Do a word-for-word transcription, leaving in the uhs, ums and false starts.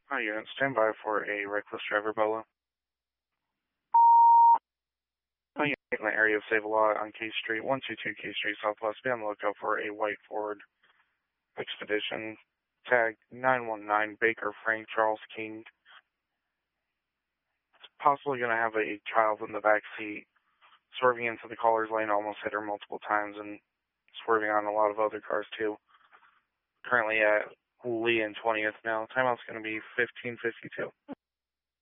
Hi, unit. Stand by for a reckless driver, Bella. Hi, unit. In the area of Save-A-Lot on K Street, one two two K Street Southwest. Be on the lookout for a white Ford Expedition. Tag nine one nine Baker Frank Charles King. It's possibly going to have a child in the back seat. Swerving into the caller's lane, almost hit her multiple times, and swerving on a lot of other cars, too. Currently at Lee and twentieth now. Timeout's going to be fifteen fifty-two.